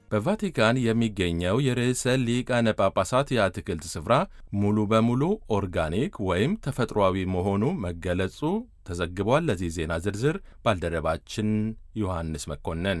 በቫቲካን የሚገኘው የርዕሰ ሊቃነ ጳጳሳት የአትክልት ስፍራ ሙሉ በሙሉ ኦርጋኒክ ወይም ተፈጥሯዊ መሆኑ መገለጹ ተዘግቧል። ለዚህ ዜና ዝርዝር ባልደረባችን ዮሐንስ መኮንን።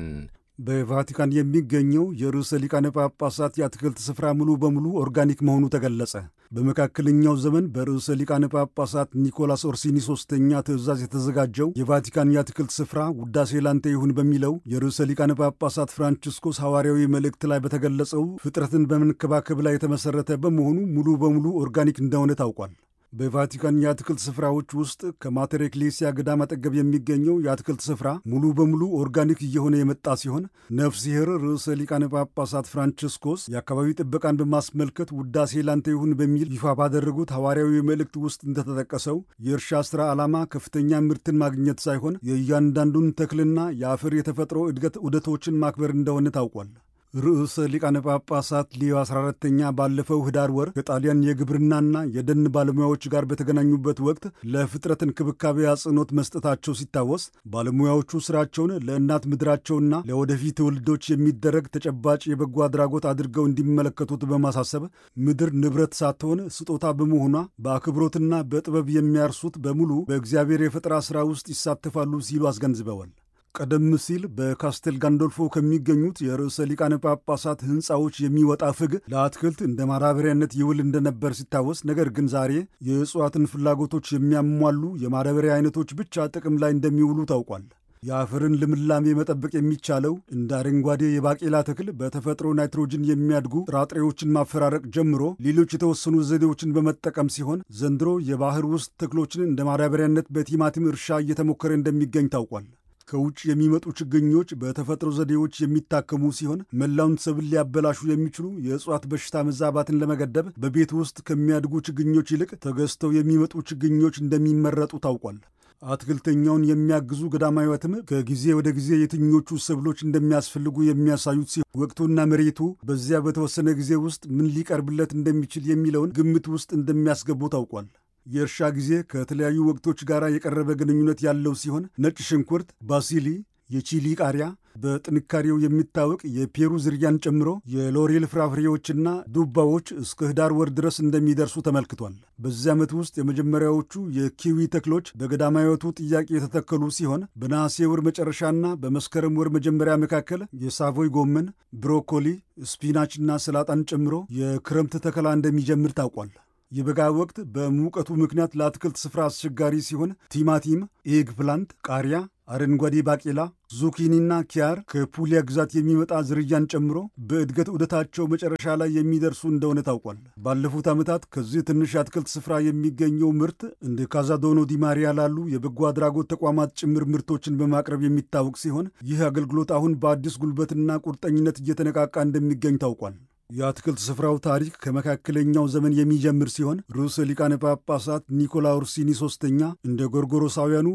በቫቲካን የሚገኘው የርዕሰ ሊቃነ ጳጳሳት የአትክልት ስፍራ ሙሉ በሙሉ ኦርጋኒክ መሆኑ ተገለጸ። በመካከለኛው ዘመን በርዕሰ ሊቃነ ጳጳሳት ኒኮላስ ኦርሲኒ ሦስተኛ ትእዛዝ የተዘጋጀው የቫቲካን የአትክልት ስፍራ ውዳሴ ላንተ ይሁን በሚለው የርዕሰ ሊቃነ ጳጳሳት ፍራንቺስኮስ ሐዋርያዊ መልእክት ላይ በተገለጸው ፍጥረትን በመንከባከብ ላይ የተመሠረተ በመሆኑ ሙሉ በሙሉ ኦርጋኒክ እንደሆነ ታውቋል። በቫቲካን የአትክልት ስፍራዎች ውስጥ ከማተር ኤክሌሲያ ገዳም አጠገብ የሚገኘው የአትክልት ስፍራ ሙሉ በሙሉ ኦርጋኒክ እየሆነ የመጣ ሲሆን ነፍስሔር ርዕሰ ሊቃነ ጳጳሳት ፍራንቺስኮስ የአካባቢ ጥበቃን በማስመልከት ውዳሴ ላንተ ይሁን በሚል ይፋ ባደረጉት ሐዋርያዊ መልእክት ውስጥ እንደተጠቀሰው የእርሻ ሥራ ዓላማ ከፍተኛ ምርትን ማግኘት ሳይሆን የእያንዳንዱን ተክልና የአፈር የተፈጥሮ እድገት ዑደቶችን ማክበር እንደሆነ ታውቋል። ርዕሰ ሊቃነ ጳጳሳት ሊዮ 14ኛ ባለፈው ኅዳር ወር ከጣሊያን የግብርናና የደን ባለሙያዎች ጋር በተገናኙበት ወቅት ለፍጥረት እንክብካቤ አጽንዖት መስጠታቸው ሲታወስ ባለሙያዎቹ ሥራቸውን ለእናት ምድራቸውና ለወደፊት ትውልዶች የሚደረግ ተጨባጭ የበጎ አድራጎት አድርገው እንዲመለከቱት በማሳሰብ ምድር ንብረት ሳትሆን ስጦታ በመሆኗ በአክብሮትና በጥበብ የሚያርሱት በሙሉ በእግዚአብሔር የፈጠራ ሥራ ውስጥ ይሳተፋሉ ሲሉ አስገንዝበዋል። ቀደም ሲል በካስቴል ጋንዶልፎ ከሚገኙት የርዕሰ ሊቃነ ጳጳሳት ሕንፃዎች የሚወጣ ፍግ ለአትክልት እንደ ማዳበሪያነት ይውል እንደነበር ሲታወስ፣ ነገር ግን ዛሬ የእጽዋትን ፍላጎቶች የሚያሟሉ የማዳበሪያ አይነቶች ብቻ ጥቅም ላይ እንደሚውሉ ታውቋል። የአፈርን ልምላሜ መጠበቅ የሚቻለው እንደ አረንጓዴ የባቄላ ተክል በተፈጥሮ ናይትሮጅን የሚያድጉ ጥራጥሬዎችን ማፈራረቅ ጀምሮ ሌሎች የተወሰኑ ዘዴዎችን በመጠቀም ሲሆን ዘንድሮ የባህር ውስጥ ተክሎችን እንደ ማዳበሪያነት በቲማቲም እርሻ እየተሞከረ እንደሚገኝ ታውቋል። ከውጭ የሚመጡ ችግኞች በተፈጥሮ ዘዴዎች የሚታከሙ ሲሆን መላውን ሰብል ሊያበላሹ የሚችሉ የእጽዋት በሽታ መዛባትን ለመገደብ በቤት ውስጥ ከሚያድጉ ችግኞች ይልቅ ተገዝተው የሚመጡ ችግኞች እንደሚመረጡ ታውቋል። አትክልተኛውን የሚያግዙ ገዳማዊያትም ከጊዜ ወደ ጊዜ የትኞቹ ሰብሎች እንደሚያስፈልጉ የሚያሳዩት ሲሆን ወቅቱና መሬቱ በዚያ በተወሰነ ጊዜ ውስጥ ምን ሊቀርብለት እንደሚችል የሚለውን ግምት ውስጥ እንደሚያስገቡ ታውቋል። የእርሻ ጊዜ ከተለያዩ ወቅቶች ጋር የቀረበ ግንኙነት ያለው ሲሆን ነጭ ሽንኩርት፣ ባሲሊ፣ የቺሊ ቃሪያ፣ በጥንካሬው የሚታወቅ የፔሩ ዝርያን ጨምሮ የሎሬል ፍራፍሬዎችና ዱባዎች እስከ ኅዳር ወር ድረስ እንደሚደርሱ ተመልክቷል። በዚህ ዓመት ውስጥ የመጀመሪያዎቹ የኪዊ ተክሎች በገዳማዊቱ ጥያቄ የተተከሉ ሲሆን በነሐሴ ወር መጨረሻና በመስከረም ወር መጀመሪያ መካከል የሳቮይ ጎመን፣ ብሮኮሊ፣ ስፒናችና ሰላጣን ጨምሮ የክረምት ተከላ እንደሚጀምር ታውቋል። የበጋ ወቅት በሙቀቱ ምክንያት ለአትክልት ስፍራ አስቸጋሪ ሲሆን ቲማቲም፣ ኤግ ፕላንት፣ ቃሪያ፣ አረንጓዴ ባቄላ፣ ዙኪኒና ኪያር ከፑሊያ ግዛት የሚመጣ ዝርያን ጨምሮ በእድገት ዑደታቸው መጨረሻ ላይ የሚደርሱ እንደሆነ ታውቋል። ባለፉት ዓመታት ከዚህ ትንሽ የአትክልት ስፍራ የሚገኘው ምርት እንደ ካዛዶኖ ዲ ማሪያ ላሉ የበጎ አድራጎት ተቋማት ጭምር ምርቶችን በማቅረብ የሚታወቅ ሲሆን ይህ አገልግሎት አሁን በአዲስ ጉልበትና ቁርጠኝነት እየተነቃቃ እንደሚገኝ ታውቋል። የአትክልት ስፍራው ታሪክ ከመካከለኛው ዘመን የሚጀምር ሲሆን ርዕሰ ሊቃነ ጳጳሳት ኒኮላ ኦርሲኒ ሦስተኛ እንደ ጎርጎሮሳውያኑ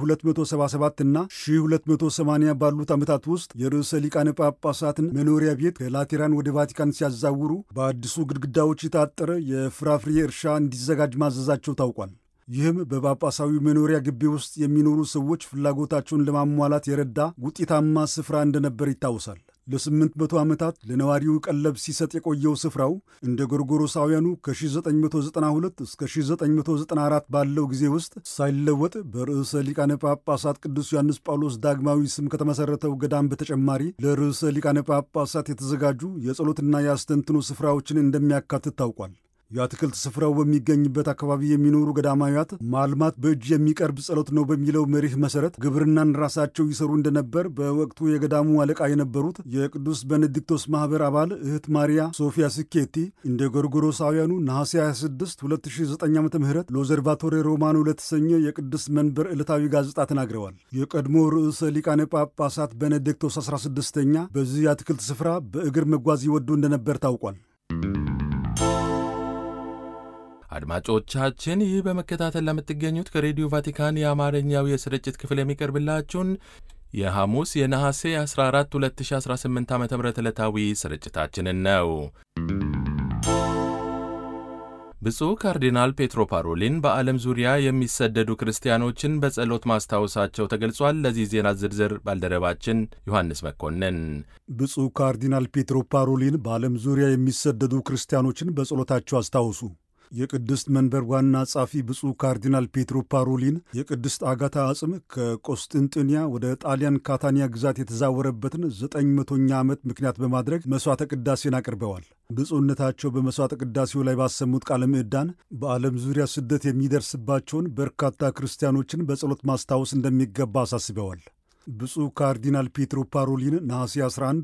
በ1277 እና 1280 ባሉት ዓመታት ውስጥ የርዕሰ ሊቃነ ጳጳሳትን መኖሪያ ቤት ከላቴራን ወደ ቫቲካን ሲያዛውሩ በአዲሱ ግድግዳዎች የታጠረ የፍራፍሬ እርሻ እንዲዘጋጅ ማዘዛቸው ታውቋል። ይህም በጳጳሳዊ መኖሪያ ግቢ ውስጥ የሚኖሩ ሰዎች ፍላጎታቸውን ለማሟላት የረዳ ውጤታማ ስፍራ እንደነበር ይታወሳል። ለ800 ዓመታት ለነዋሪው ቀለብ ሲሰጥ የቆየው ስፍራው እንደ ጎርጎሮሳውያኑ ከ1992 እስከ 1994 ባለው ጊዜ ውስጥ ሳይለወጥ በርዕሰ ሊቃነ ጳጳሳት ቅዱስ ዮሐንስ ጳውሎስ ዳግማዊ ስም ከተመሠረተው ገዳም በተጨማሪ ለርዕሰ ሊቃነ ጳጳሳት የተዘጋጁ የጸሎትና የአስተንትኖ ስፍራዎችን እንደሚያካትት ታውቋል። የአትክልት ስፍራው በሚገኝበት አካባቢ የሚኖሩ ገዳማውያት ማልማት በእጅ የሚቀርብ ጸሎት ነው በሚለው መሪህ መሠረት ግብርናን ራሳቸው ይሰሩ እንደነበር በወቅቱ የገዳሙ አለቃ የነበሩት የቅዱስ ቤኔዲክቶስ ማኅበር አባል እህት ማሪያ ሶፊያ ስኬቲ እንደ ጎርጎሮሳውያኑ ነሐሴ 26 2009 ዓ ም ለኦዘርቫቶሬ ሮማኖ ለተሰኘ የቅዱስ መንበር ዕለታዊ ጋዜጣ ተናግረዋል። የቀድሞ ርዕሰ ሊቃነ ጳጳሳት ቤኔዲክቶስ 16ኛ በዚህ የአትክልት ስፍራ በእግር መጓዝ ይወዱ እንደነበር ታውቋል። አድማጮቻችን ይህ በመከታተል ለምትገኙት ከሬዲዮ ቫቲካን የአማርኛው የስርጭት ክፍል የሚቀርብላችሁን የሐሙስ የነሐሴ 14 2018 ዓ ም ዕለታዊ ስርጭታችንን ነው። ብፁዕ ካርዲናል ፔትሮ ፓሮሊን በዓለም ዙሪያ የሚሰደዱ ክርስቲያኖችን በጸሎት ማስታወሳቸው ተገልጿል። ለዚህ ዜና ዝርዝር ባልደረባችን ዮሐንስ መኮንን። ብፁዕ ካርዲናል ፔትሮ ፓሮሊን በዓለም ዙሪያ የሚሰደዱ ክርስቲያኖችን በጸሎታቸው አስታወሱ። የቅድስት መንበር ዋና ጸሐፊ ብፁዕ ካርዲናል ፔትሮ ፓሮሊን የቅድስት አጋታ አጽም ከቆስጥንጥንያ ወደ ጣሊያን ካታኒያ ግዛት የተዛወረበትን 900ኛ ዓመት ምክንያት በማድረግ መሥዋዕተ ቅዳሴን አቅርበዋል። ብፁዕነታቸው በመሥዋዕተ ቅዳሴው ላይ ባሰሙት ቃለ ምዕዳን በዓለም ዙሪያ ስደት የሚደርስባቸውን በርካታ ክርስቲያኖችን በጸሎት ማስታወስ እንደሚገባ አሳስበዋል። ብፁዕ ካርዲናል ፔትሮ ፓሮሊን ነሐሴ 11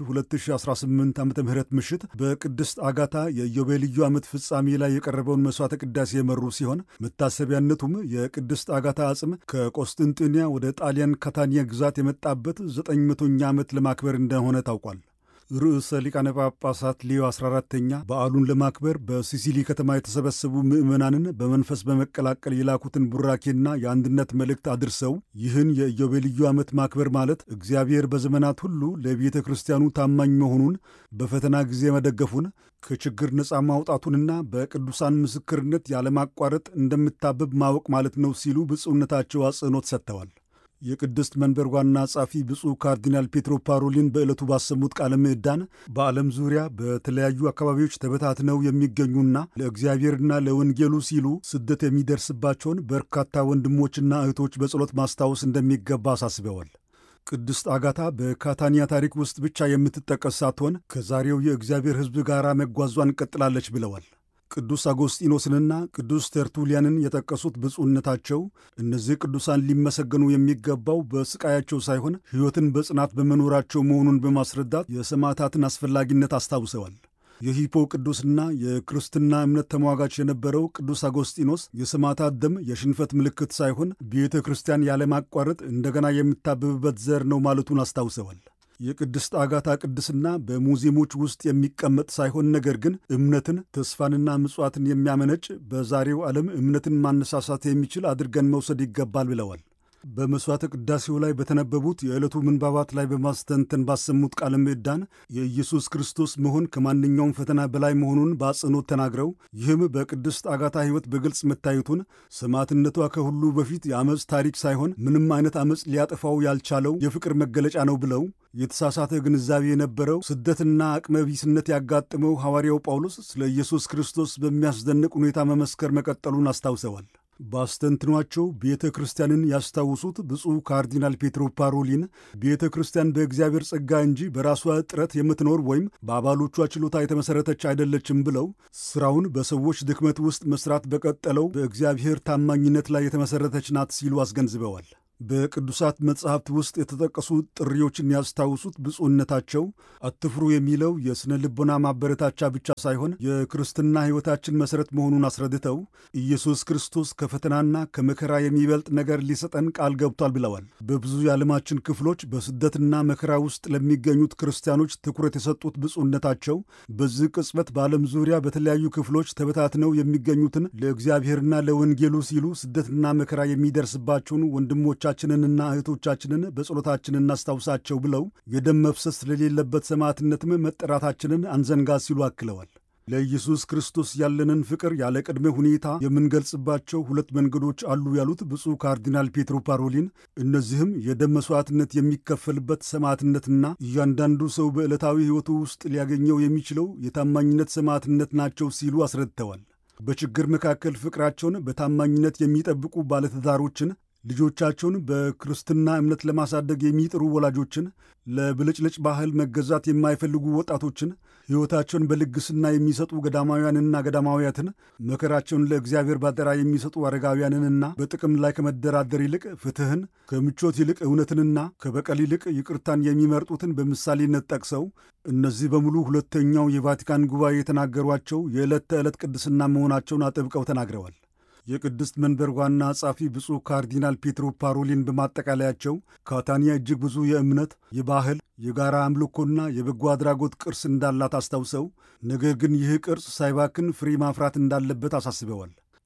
2018 ዓ ም ምሽት በቅድስት አጋታ የኢዮቤልዩ ዓመት ፍጻሜ ላይ የቀረበውን መሥዋዕተ ቅዳሴ የመሩ ሲሆን መታሰቢያነቱም የቅድስት አጋታ አጽም ከቆስጥንጥንያ ወደ ጣሊያን ካታኒያ ግዛት የመጣበት 900ኛ ዓመት ለማክበር እንደሆነ ታውቋል። ርዕሰ ሊቃነ ጳጳሳት ሌዮ 14ተኛ በዓሉን ለማክበር በሲሲሊ ከተማ የተሰበሰቡ ምዕመናንን በመንፈስ በመቀላቀል የላኩትን ቡራኬና የአንድነት መልእክት አድርሰው ይህን የኢዮቤልዩ ዓመት ማክበር ማለት እግዚአብሔር በዘመናት ሁሉ ለቤተ ክርስቲያኑ ታማኝ መሆኑን፣ በፈተና ጊዜ መደገፉን፣ ከችግር ነፃ ማውጣቱንና በቅዱሳን ምስክርነት ያለማቋረጥ እንደምታብብ ማወቅ ማለት ነው ሲሉ ብፁዕነታቸው አጽንኦት ሰጥተዋል። የቅድስት መንበር ዋና ጸሐፊ ብፁዕ ካርዲናል ፔትሮ ፓሮሊን በዕለቱ ባሰሙት ቃለ ምዕዳን በዓለም ዙሪያ በተለያዩ አካባቢዎች ተበታትነው የሚገኙና ለእግዚአብሔርና ለወንጌሉ ሲሉ ስደት የሚደርስባቸውን በርካታ ወንድሞችና እህቶች በጸሎት ማስታወስ እንደሚገባ አሳስበዋል። ቅድስት አጋታ በካታኒያ ታሪክ ውስጥ ብቻ የምትጠቀስ ሳትሆን ከዛሬው የእግዚአብሔር ሕዝብ ጋር መጓዟን ቀጥላለች ብለዋል። ቅዱስ አጎስጢኖስንና ቅዱስ ተርቱሊያንን የጠቀሱት ብፁዕነታቸው እነዚህ ቅዱሳን ሊመሰገኑ የሚገባው በስቃያቸው ሳይሆን ሕይወትን በጽናት በመኖራቸው መሆኑን በማስረዳት የሰማዕታትን አስፈላጊነት አስታውሰዋል። የሂፖ ቅዱስና የክርስትና እምነት ተሟጋች የነበረው ቅዱስ አጎስጢኖስ የሰማዕታት ደም የሽንፈት ምልክት ሳይሆን ቤተ ክርስቲያን ያለማቋረጥ እንደገና የምታብብበት ዘር ነው ማለቱን አስታውሰዋል። የቅድስት አጋታ ቅድስና በሙዚየሞች ውስጥ የሚቀመጥ ሳይሆን ነገር ግን እምነትን፣ ተስፋንና ምጽዋትን የሚያመነጭ በዛሬው ዓለም እምነትን ማነሳሳት የሚችል አድርገን መውሰድ ይገባል ብለዋል። በመሥዋዕተ ቅዳሴው ላይ በተነበቡት የዕለቱ ምንባባት ላይ በማስተንተን ባሰሙት ቃለ ምዕዳን የኢየሱስ ክርስቶስ መሆን ከማንኛውም ፈተና በላይ መሆኑን በአጽንኦት ተናግረው ይህም በቅድስት አጋታ ሕይወት በግልጽ መታየቱን፣ ሰማዕትነቷ ከሁሉ በፊት የአመፅ ታሪክ ሳይሆን ምንም አይነት አመፅ ሊያጠፋው ያልቻለው የፍቅር መገለጫ ነው ብለው የተሳሳተ ግንዛቤ የነበረው ስደትና አቅመቢስነት ያጋጠመው ሐዋርያው ጳውሎስ ስለ ኢየሱስ ክርስቶስ በሚያስደንቅ ሁኔታ መመስከር መቀጠሉን አስታውሰዋል። በአስተንትኗቸው ቤተ ክርስቲያንን ያስታውሱት ብፁዕ ካርዲናል ፔትሮ ፓሮሊን ቤተ ክርስቲያን በእግዚአብሔር ጸጋ እንጂ በራሷ ጥረት የምትኖር ወይም በአባሎቿ ችሎታ የተመሠረተች አይደለችም ብለው ሥራውን በሰዎች ድክመት ውስጥ መሥራት በቀጠለው በእግዚአብሔር ታማኝነት ላይ የተመሠረተች ናት ሲሉ አስገንዝበዋል። በቅዱሳት መጻሕፍት ውስጥ የተጠቀሱ ጥሪዎችን ያስታውሱት ብፁዕነታቸው አትፍሩ የሚለው የሥነ ልቦና ማበረታቻ ብቻ ሳይሆን የክርስትና ሕይወታችን መሠረት መሆኑን አስረድተው ኢየሱስ ክርስቶስ ከፈተናና ከመከራ የሚበልጥ ነገር ሊሰጠን ቃል ገብቷል ብለዋል። በብዙ የዓለማችን ክፍሎች በስደትና መከራ ውስጥ ለሚገኙት ክርስቲያኖች ትኩረት የሰጡት ብፁዕነታቸው በዚህ ቅጽበት በዓለም ዙሪያ በተለያዩ ክፍሎች ተበታትነው የሚገኙትን ለእግዚአብሔርና ለወንጌሉ ሲሉ ስደትና መከራ የሚደርስባቸውን ወንድሞች ቻችንንና እህቶቻችንን በጸሎታችን እናስታውሳቸው ብለው የደም መፍሰስ ስለሌለበት ሰማዕትነትም መጠራታችንን አንዘንጋ ሲሉ አክለዋል። ለኢየሱስ ክርስቶስ ያለንን ፍቅር ያለ ቅድመ ሁኔታ የምንገልጽባቸው ሁለት መንገዶች አሉ ያሉት ብፁዕ ካርዲናል ፔትሮ ፓሮሊን እነዚህም የደም መሥዋዕትነት የሚከፈልበት ሰማዕትነትና እያንዳንዱ ሰው በዕለታዊ ሕይወቱ ውስጥ ሊያገኘው የሚችለው የታማኝነት ሰማዕትነት ናቸው ሲሉ አስረድተዋል። በችግር መካከል ፍቅራቸውን በታማኝነት የሚጠብቁ ባለትዳሮችን፣ ልጆቻቸውን በክርስትና እምነት ለማሳደግ የሚጥሩ ወላጆችን፣ ለብልጭልጭ ባህል መገዛት የማይፈልጉ ወጣቶችን፣ ሕይወታቸውን በልግስና የሚሰጡ ገዳማውያንና ገዳማውያትን፣ መከራቸውን ለእግዚአብሔር ባደራ የሚሰጡ አረጋውያንንና በጥቅም ላይ ከመደራደር ይልቅ ፍትሕን፣ ከምቾት ይልቅ እውነትንና ከበቀል ይልቅ ይቅርታን የሚመርጡትን በምሳሌነት ጠቅሰው እነዚህ በሙሉ ሁለተኛው የቫቲካን ጉባኤ የተናገሯቸው የዕለት ተዕለት ቅድስና መሆናቸውን አጥብቀው ተናግረዋል። የቅድስት መንበር ዋና ጸሐፊ ብፁዕ ካርዲናል ፔትሮ ፓሮሊን በማጠቃለያቸው ካታኒያ እጅግ ብዙ የእምነት፣ የባህል፣ የጋራ አምልኮና የበጎ አድራጎት ቅርስ እንዳላት አስታውሰው ነገር ግን ይህ ቅርስ ሳይባክን ፍሬ ማፍራት እንዳለበት አሳስበዋል።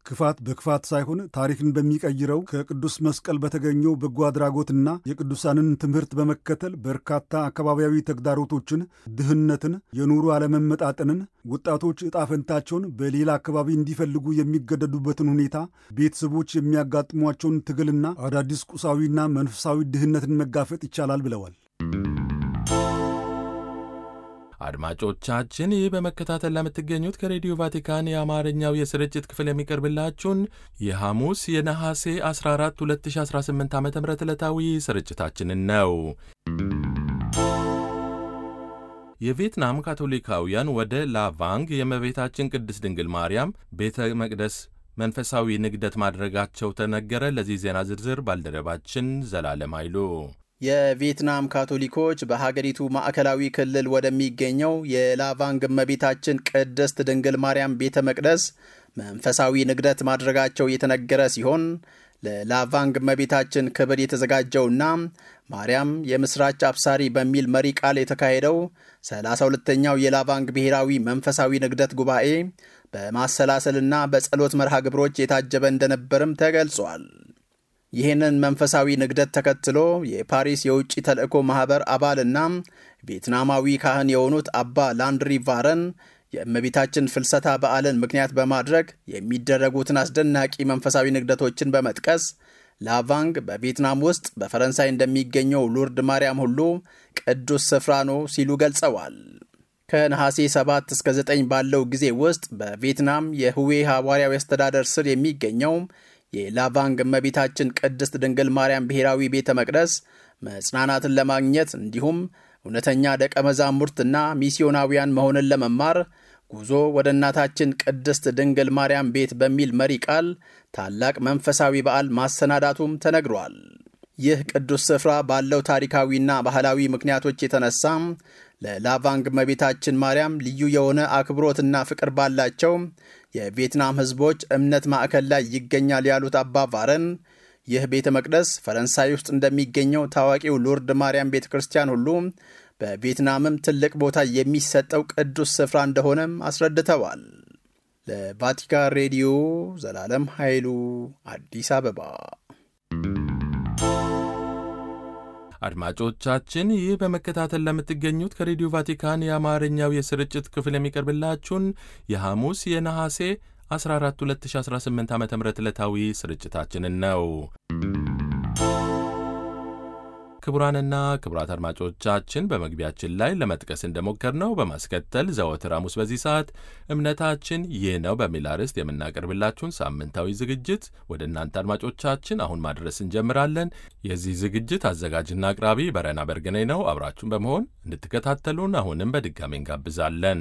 ክፋት በክፋት ሳይሆን ታሪክን በሚቀይረው ከቅዱስ መስቀል በተገኘው በጎ አድራጎትና የቅዱሳንን ትምህርት በመከተል በርካታ አካባቢያዊ ተግዳሮቶችን፣ ድህነትን፣ የኑሮ አለመመጣጠንን፣ ወጣቶች ዕጣ ፈንታቸውን በሌላ አካባቢ እንዲፈልጉ የሚገደዱበትን ሁኔታ፣ ቤተሰቦች የሚያጋጥሟቸውን ትግልና አዳዲስ ቁሳዊና መንፈሳዊ ድህነትን መጋፈጥ ይቻላል ብለዋል። አድማጮቻችን ይህ በመከታተል ለምትገኙት ከሬዲዮ ቫቲካን የአማርኛው የስርጭት ክፍል የሚቀርብላችሁን የሐሙስ የነሐሴ 14 2018 ዓ ም ዕለታዊ ስርጭታችንን ነው። የቪየትናም ካቶሊካውያን ወደ ላቫንግ የእመቤታችን ቅድስት ድንግል ማርያም ቤተ መቅደስ መንፈሳዊ ንግደት ማድረጋቸው ተነገረ። ለዚህ ዜና ዝርዝር ባልደረባችን ዘላለም ኃይሉ። የቪየትናም ካቶሊኮች በሀገሪቱ ማዕከላዊ ክልል ወደሚገኘው የላቫንግ እመቤታችን ቅድስት ድንግል ማርያም ቤተ መቅደስ መንፈሳዊ ንግደት ማድረጋቸው የተነገረ ሲሆን ለላቫንግ እመቤታችን ክብር የተዘጋጀውና ማርያም የምስራች አብሳሪ በሚል መሪ ቃል የተካሄደው 32ኛው የላቫንግ ብሔራዊ መንፈሳዊ ንግደት ጉባኤ በማሰላሰልና በጸሎት መርሃ ግብሮች የታጀበ እንደነበርም ተገልጿል። ይህንን መንፈሳዊ ንግደት ተከትሎ የፓሪስ የውጭ ተልእኮ ማኅበር አባልና ቪየትናማዊ ካህን የሆኑት አባ ላንድሪ ቫረን የእመቤታችን ፍልሰታ በዓልን ምክንያት በማድረግ የሚደረጉትን አስደናቂ መንፈሳዊ ንግደቶችን በመጥቀስ ላቫንግ በቪየትናም ውስጥ በፈረንሳይ እንደሚገኘው ሉርድ ማርያም ሁሉ ቅዱስ ስፍራ ነው ሲሉ ገልጸዋል። ከነሐሴ 7 እስከ 9 ባለው ጊዜ ውስጥ በቪየትናም የሁዌ ሐዋርያዊ አስተዳደር ስር የሚገኘው የላቫንግ እመቤታችን ቅድስት ድንግል ማርያም ብሔራዊ ቤተ መቅደስ መጽናናትን ለማግኘት እንዲሁም እውነተኛ ደቀ መዛሙርትና ሚስዮናውያን መሆንን ለመማር ጉዞ ወደ እናታችን ቅድስት ድንግል ማርያም ቤት በሚል መሪ ቃል ታላቅ መንፈሳዊ በዓል ማሰናዳቱም ተነግሯል። ይህ ቅዱስ ስፍራ ባለው ታሪካዊና ባህላዊ ምክንያቶች የተነሳ ለላቫንግ እመቤታችን ማርያም ልዩ የሆነ አክብሮትና ፍቅር ባላቸው የቪየትናም ሕዝቦች እምነት ማዕከል ላይ ይገኛል ያሉት አባ ቫረን ይህ ቤተ መቅደስ ፈረንሳይ ውስጥ እንደሚገኘው ታዋቂው ሉርድ ማርያም ቤተ ክርስቲያን ሁሉ በቪየትናምም ትልቅ ቦታ የሚሰጠው ቅዱስ ስፍራ እንደሆነም አስረድተዋል። ለቫቲካን ሬዲዮ ዘላለም ኃይሉ አዲስ አበባ። አድማጮቻችን ይህ በመከታተል ለምትገኙት ከሬዲዮ ቫቲካን የአማርኛው የስርጭት ክፍል የሚቀርብላችሁን የሐሙስ የነሐሴ 14 2018 ዓ ም ዕለታዊ ስርጭታችንን ነው። ክቡራንና ክቡራት አድማጮቻችን በመግቢያችን ላይ ለመጥቀስ እንደሞከርነው በማስከተል ዘወትር ሐሙስ በዚህ ሰዓት እምነታችን ይህ ነው በሚል አርዕስት የምናቀርብላችሁን ሳምንታዊ ዝግጅት ወደ እናንተ አድማጮቻችን አሁን ማድረስ እንጀምራለን። የዚህ ዝግጅት አዘጋጅና አቅራቢ በረና በርገኔ ነው። አብራችሁን በመሆን እንድትከታተሉን አሁንም በድጋሚ እንጋብዛለን።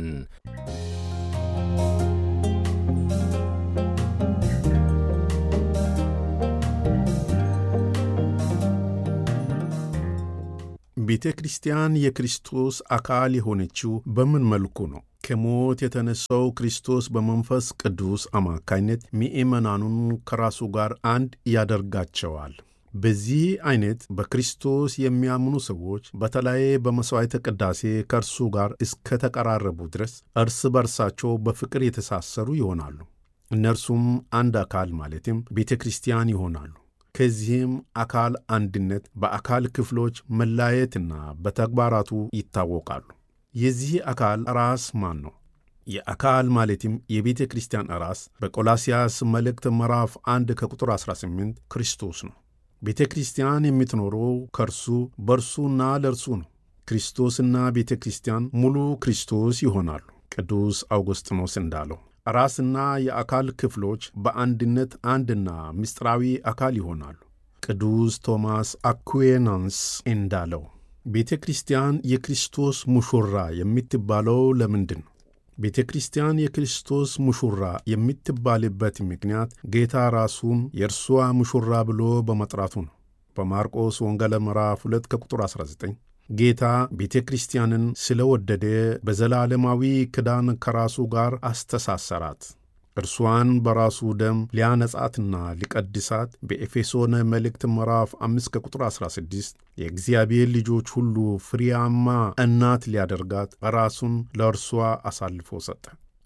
ቤተ ክርስቲያን የክርስቶስ አካል የሆነችው በምን መልኩ ነው? ከሞት የተነሳው ክርስቶስ በመንፈስ ቅዱስ አማካይነት ምእመናኑን ከራሱ ጋር አንድ ያደርጋቸዋል። በዚህ አይነት በክርስቶስ የሚያምኑ ሰዎች በተለይ በመሥዋዕተ ቅዳሴ ከእርሱ ጋር እስከ ተቀራረቡ ድረስ እርስ በርሳቸው በፍቅር የተሳሰሩ ይሆናሉ። እነርሱም አንድ አካል ማለትም ቤተ ክርስቲያን ይሆናሉ። ከዚህም አካል አንድነት በአካል ክፍሎች መላየትና በተግባራቱ ይታወቃሉ። የዚህ አካል ራስ ማን ነው? የአካል ማለትም የቤተ ክርስቲያን ራስ በቆላስያስ መልእክት ምዕራፍ 1 ከቁጥር 18 ክርስቶስ ነው። ቤተ ክርስቲያን የምትኖረው ከእርሱ በእርሱና ለእርሱ ነው። ክርስቶስና ቤተ ክርስቲያን ሙሉ ክርስቶስ ይሆናሉ። ቅዱስ አውግስጢኖስ እንዳለው ራስና የአካል ክፍሎች በአንድነት አንድና ምስጢራዊ አካል ይሆናሉ። ቅዱስ ቶማስ አኩዌናንስ እንዳለው ቤተ ክርስቲያን የክርስቶስ ሙሽራ የምትባለው ለምንድን ነው? ቤተ ክርስቲያን የክርስቶስ ሙሽራ የምትባልበት ምክንያት ጌታ ራሱን የእርሷ ሙሽራ ብሎ በመጥራቱ ነው። በማርቆስ ወንጌል ምዕራፍ 2 ከቁጥር 19 ጌታ ቤተ ክርስቲያንን ስለወደደ በዘላለማዊ ክዳን ከራሱ ጋር አስተሳሰራት። እርሷን በራሱ ደም ሊያነጻትና ሊቀድሳት በኤፌሶን መልእክት ምዕራፍ 5 ከቁጥር 16 የእግዚአብሔር ልጆች ሁሉ ፍሬያማ እናት ሊያደርጋት ራሱን ለእርሷ አሳልፎ ሰጠ።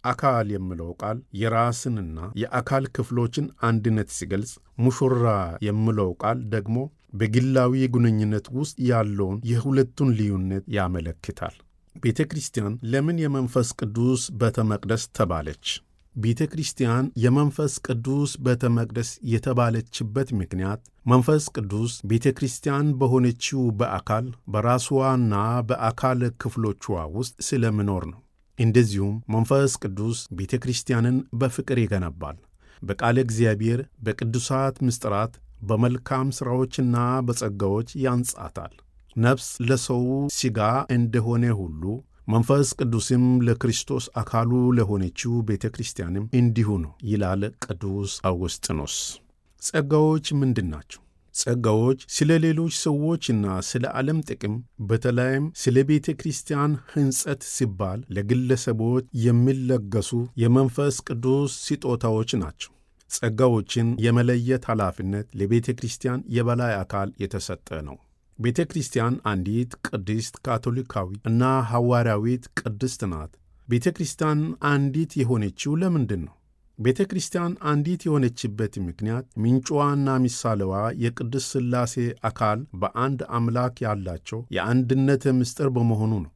አካል የሚለው ቃል የራስንና የአካል ክፍሎችን አንድነት ሲገልጽ፣ ሙሽራ የሚለው ቃል ደግሞ በግላዊ ግንኙነት ውስጥ ያለውን የሁለቱን ልዩነት ያመለክታል። ቤተ ክርስቲያን ለምን የመንፈስ ቅዱስ ቤተ መቅደስ ተባለች? ቤተ ክርስቲያን የመንፈስ ቅዱስ ቤተ መቅደስ የተባለችበት ምክንያት መንፈስ ቅዱስ ቤተ ክርስቲያን በሆነችው በአካል በራስዋና በአካል ክፍሎቿ ውስጥ ስለሚኖር ነው። እንደዚሁም መንፈስ ቅዱስ ቤተ ክርስቲያንን በፍቅር ይገነባል፣ በቃለ እግዚአብሔር፣ በቅዱሳት ምስጢራት፣ በመልካም ሥራዎችና በጸጋዎች ያንጻታል። ነፍስ ለሰው ሥጋ እንደሆነ ሁሉ መንፈስ ቅዱስም ለክርስቶስ አካሉ ለሆነችው ቤተ ክርስቲያንም እንዲሁ ነው ይላል ቅዱስ አውግስጢኖስ። ጸጋዎች ምንድን ናቸው? ጸጋዎች ስለ ሌሎች ሰዎችና ስለ ዓለም ጥቅም በተለይም ስለ ቤተ ክርስቲያን ሕንጸት ሲባል ለግለሰቦች የሚለገሱ የመንፈስ ቅዱስ ስጦታዎች ናቸው። ጸጋዎችን የመለየት ኃላፊነት ለቤተ ክርስቲያን የበላይ አካል የተሰጠ ነው። ቤተ ክርስቲያን አንዲት ቅድስት ካቶሊካዊ እና ሐዋርያዊት ቅድስት ናት። ቤተ ክርስቲያን አንዲት የሆነችው ለምንድን ነው? ቤተ ክርስቲያን አንዲት የሆነችበት ምክንያት ምንጯና ምሳሌዋ የቅድስት ሥላሴ አካል በአንድ አምላክ ያላቸው የአንድነት ምስጢር በመሆኑ ነው።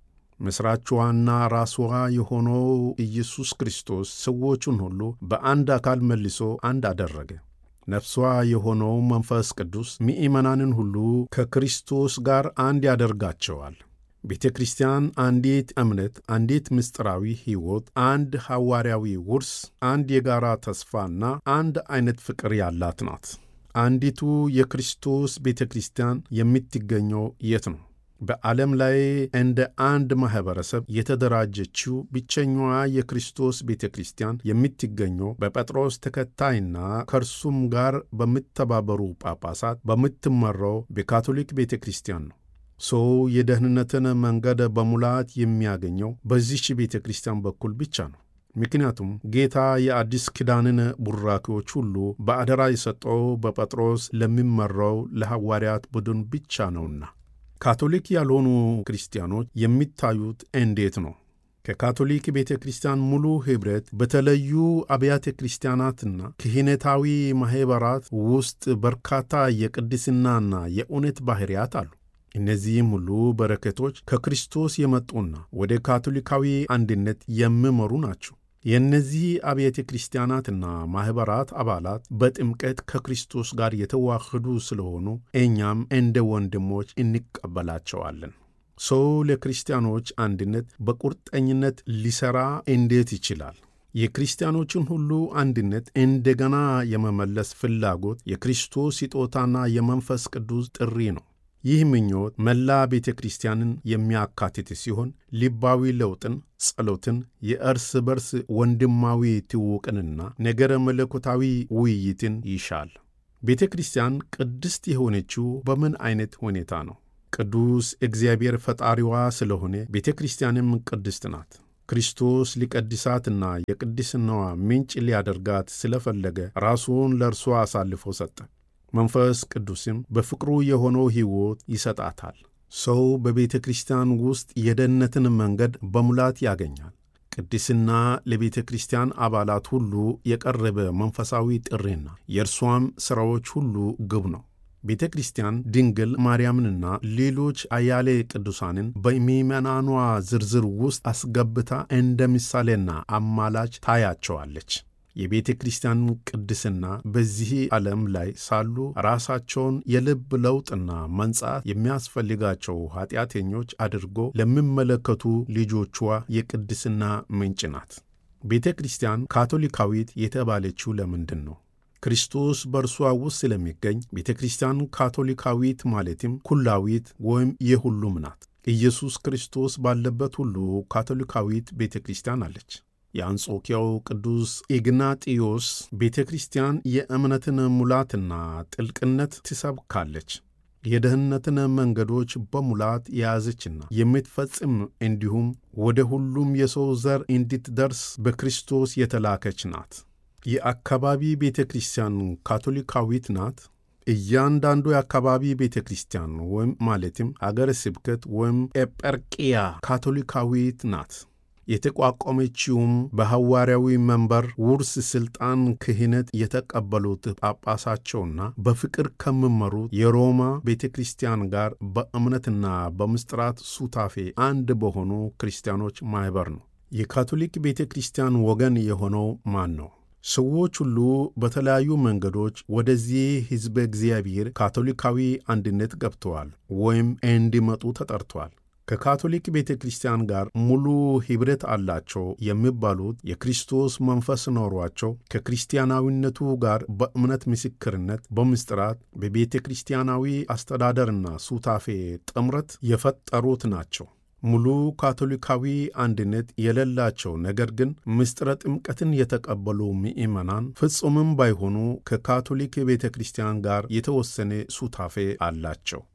መሥራቿና ራስዋ የሆነው ኢየሱስ ክርስቶስ ሰዎቹን ሁሉ በአንድ አካል መልሶ አንድ አደረገ። ነፍሷ የሆነው መንፈስ ቅዱስ ምእመናንን ሁሉ ከክርስቶስ ጋር አንድ ያደርጋቸዋል። ቤተ ክርስቲያን አንዲት እምነት፣ አንዲት ምስጢራዊ ሕይወት፣ አንድ ሐዋርያዊ ውርስ፣ አንድ የጋራ ተስፋና አንድ ዓይነት ፍቅር ያላት ናት። አንዲቱ የክርስቶስ ቤተ ክርስቲያን የምትገኘው የት ነው? በዓለም ላይ እንደ አንድ ማኅበረሰብ የተደራጀችው ብቸኛዋ የክርስቶስ ቤተ ክርስቲያን የምትገኘው በጴጥሮስ ተከታይና ከእርሱም ጋር በሚተባበሩ ጳጳሳት በምትመራው በካቶሊክ ቤተ ክርስቲያን ነው። ሰው የደህንነትን መንገድ በሙላት የሚያገኘው በዚህች ቤተ ክርስቲያን በኩል ብቻ ነው። ምክንያቱም ጌታ የአዲስ ኪዳንን ቡራኪዎች ሁሉ በአደራ የሰጠው በጴጥሮስ ለሚመራው ለሐዋርያት ቡድን ብቻ ነውና። ካቶሊክ ያልሆኑ ክርስቲያኖች የሚታዩት እንዴት ነው? ከካቶሊክ ቤተ ክርስቲያን ሙሉ ኅብረት በተለዩ አብያተ ክርስቲያናትና ክህነታዊ ማኅበራት ውስጥ በርካታ የቅድስናና የእውነት ባሕርያት አሉ። እነዚህም ሁሉ በረከቶች ከክርስቶስ የመጡና ወደ ካቶሊካዊ አንድነት የሚመሩ ናቸው። የእነዚህ አብያተ ክርስቲያናትና ማኅበራት አባላት በጥምቀት ከክርስቶስ ጋር የተዋህዱ ስለሆኑ እኛም እንደ ወንድሞች እንቀበላቸዋለን። ሰው ለክርስቲያኖች አንድነት በቁርጠኝነት ሊሠራ እንዴት ይችላል? የክርስቲያኖችን ሁሉ አንድነት እንደገና የመመለስ ፍላጎት የክርስቶስ ስጦታና የመንፈስ ቅዱስ ጥሪ ነው። ይህ ምኞት መላ ቤተ ክርስቲያንን የሚያካትት ሲሆን ልባዊ ለውጥን፣ ጸሎትን፣ የእርስ በርስ ወንድማዊ ትውውቅንና ነገረ መለኮታዊ ውይይትን ይሻል። ቤተ ክርስቲያን ቅድስት የሆነችው በምን ዓይነት ሁኔታ ነው? ቅዱስ እግዚአብሔር ፈጣሪዋ ስለሆነ ቤተ ክርስቲያንም ቅድስት ናት። ክርስቶስ ሊቀድሳትና የቅድስናዋ ምንጭ ሊያደርጋት ስለፈለገ ራሱን ለእርሷ አሳልፎ ሰጠ። መንፈስ ቅዱስም በፍቅሩ የሆነው ሕይወት ይሰጣታል። ሰው በቤተ ክርስቲያን ውስጥ የደህንነትን መንገድ በሙላት ያገኛል። ቅድስና ለቤተ ክርስቲያን አባላት ሁሉ የቀረበ መንፈሳዊ ጥሪና የእርሷም ሥራዎች ሁሉ ግብ ነው። ቤተ ክርስቲያን ድንግል ማርያምንና ሌሎች አያሌ ቅዱሳንን በምእመናኗ ዝርዝር ውስጥ አስገብታ እንደ ምሳሌና አማላጅ ታያቸዋለች። የቤተ ክርስቲያን ቅድስና በዚህ ዓለም ላይ ሳሉ ራሳቸውን የልብ ለውጥና መንጻት የሚያስፈልጋቸው ኀጢአተኞች አድርጎ ለሚመለከቱ ልጆቿ የቅድስና ምንጭ ናት። ቤተ ክርስቲያን ካቶሊካዊት የተባለችው ለምንድን ነው? ክርስቶስ በእርሷ ውስጥ ስለሚገኝ ቤተ ክርስቲያን ካቶሊካዊት ማለትም ኩላዊት ወይም የሁሉም ናት። ኢየሱስ ክርስቶስ ባለበት ሁሉ ካቶሊካዊት ቤተ ክርስቲያን አለች። የአንጾኪያው ቅዱስ ኢግናጢዮስ ቤተ ክርስቲያን የእምነትን ሙላትና ጥልቅነት ትሰብካለች፣ የደህንነትን መንገዶች በሙላት የያዘችና የምትፈጽም እንዲሁም ወደ ሁሉም የሰው ዘር እንድትደርስ በክርስቶስ የተላከች ናት። የአካባቢ ቤተ ክርስቲያን ካቶሊካዊት ናት። እያንዳንዱ የአካባቢ ቤተ ክርስቲያን ወይም ማለትም አገረ ስብከት ወይም ኤጰርቅያ ካቶሊካዊት ናት። የተቋቋመችውም በሐዋርያዊ መንበር ውርስ ሥልጣን ክህነት የተቀበሉት ጳጳሳቸውና በፍቅር ከሚመሩት የሮማ ቤተ ክርስቲያን ጋር በእምነትና በምስጢራት ሱታፌ አንድ በሆኑ ክርስቲያኖች ማኅበር ነው። የካቶሊክ ቤተ ክርስቲያን ወገን የሆነው ማን ነው? ሰዎች ሁሉ በተለያዩ መንገዶች ወደዚህ ሕዝበ እግዚአብሔር ካቶሊካዊ አንድነት ገብተዋል ወይም እንዲመጡ ተጠርተዋል። ከካቶሊክ ቤተ ክርስቲያን ጋር ሙሉ ኅብረት አላቸው የሚባሉት የክርስቶስ መንፈስ ኖሯቸው ከክርስቲያናዊነቱ ጋር በእምነት ምስክርነት፣ በምስጢራት፣ በቤተ ክርስቲያናዊ አስተዳደርና ሱታፌ ጥምረት የፈጠሩት ናቸው። ሙሉ ካቶሊካዊ አንድነት የሌላቸው ነገር ግን ምስጢረ ጥምቀትን የተቀበሉ ምእመናን ፍጹምም ባይሆኑ ከካቶሊክ ቤተ ክርስቲያን ጋር የተወሰነ ሱታፌ አላቸው።